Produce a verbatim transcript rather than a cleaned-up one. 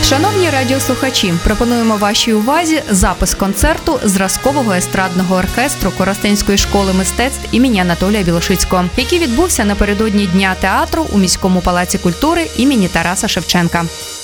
Шановні радіослухачі, пропонуємо вашій увазі запис концерту зразкового естрадного оркестру Коростенської школи мистецтв імені Анатолія Білошицького, який відбувся напередодні Дня театру у міському палаці культури імені Тараса Шевченка.